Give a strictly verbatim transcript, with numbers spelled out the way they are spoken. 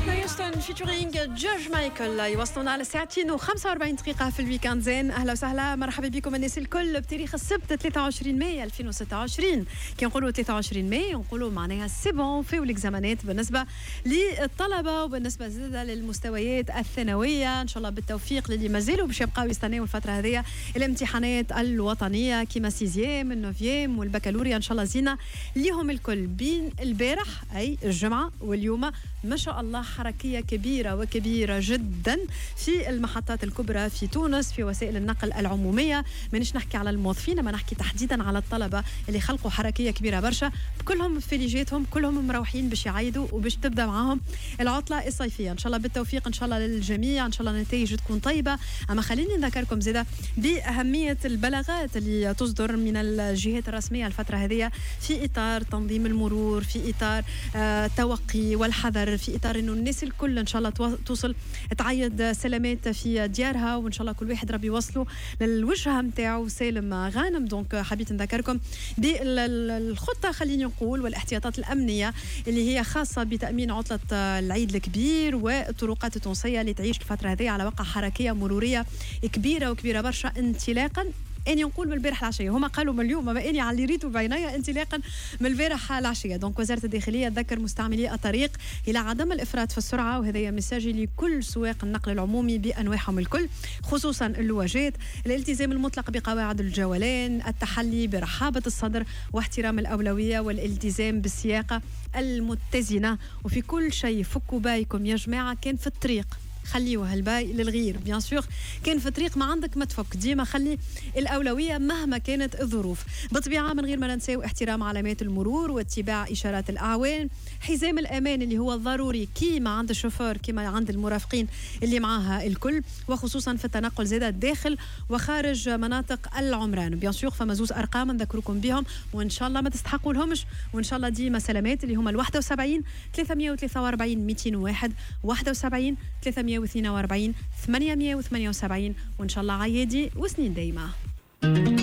فيتشرينج جورج مايكل يوصلنا على ساعتين وخمسة وأربعين دقيقة في الويكاند زين. أهلا وسهلا مرحبا بكم الناس الكل بتاريخ السبت ثلاثة وعشرين مايو ألفين وستة وعشرين. كي نقولوا ثلاثة وعشرين مايو نقولوا معناها سي بون فيو ليكزامانات بالنسبة للطلبة وبالنسبة زادة للمستويات الثانوية. إن شاء الله بالتوفيق للي مازالوا باش يبقاو يستناو الفترة هذه الامتحانات الوطنية كيما سيزيام النوفيام والبكالوريا. إن شاء الله زينة ليهم الكل بين البارح أي الجمعة واليوم ما شاء الله حركية كبيرة وكبيرة جدا في المحطات الكبرى في تونس في وسائل النقل العمومية. مانيش نحكي على الموظفين ما نحكي تحديدا على الطلبة اللي خلقوا حركية كبيرة برشا. كلهم في ليجاتهم كلهم مروحين باش يعيدوا وباش تبدأ معاهم العطلة الصيفية. إن شاء الله بالتوفيق إن شاء الله للجميع. إن شاء الله النتائج تكون طيبة. أما خليني نذكركم زيادة بأهمية البلاغات اللي تصدر من الجهات الرسمية الفترة هذه في إطار تنظيم المرور في إطار آه التوقي والحذر في إطار إنه الناس الكل إن شاء الله توصل تعيد سلامات في ديارها وإن شاء الله كل واحد ربي يوصله للوجهة متاعه سالم غانم. دونك حبيت نذكركم بالخطة خليني نقول والاحتياطات الأمنية اللي هي خاصة بتأمين عطلة العيد الكبير والطرقات التونسية اللي تعيش الفترة هذه على وقع حركية مرورية كبيرة وكبيرة برشا انطلاقا اني نقول من البارح العشيه. هما قالوا من اليوم ما اني على اللي ريتو بعينيا انطلاقا من البارح العشيه. دونك وزاره الداخليه تذكر مستعملي الطريق الى عدم الافراط في السرعه وهذا مساج لكل سواق النقل العمومي بانواعهم الكل خصوصا اللواجات. الالتزام المطلق بقواعد الجولان التحلي برحابه الصدر واحترام الاولويه والالتزام بالسياقه المتزنه. وفي كل شيء فكوا بايكم يا جماعه. كان في الطريق خليوها الباي للغير بيان سور. كان في طريق ما عندك ما تفك ديما خلي الأولوية مهما كانت الظروف. بطبيعة من غير ما ننساو احترام علامات المرور واتباع إشارات الأعوان. حزام الأمان اللي هو ضروري كيما عند الشوفور كيما عند المرافقين اللي معاها الكل وخصوصا في التنقل زادة داخل وخارج مناطق العمران. بيان سور فما زوز أرقام نذكركم بهم وإن شاء الله ما تستحقوا لهمش وإن شاء الله ديما سلامات اللي هما الواحد وسبعين ثلاثمية وثلاثة وأربعين مئتين وواحد واحد وسبعين ثلاثمية واثنين وأربعين ثمانمية وثمانية وسبعين وإن شاء الله عيادي وسنين دايما.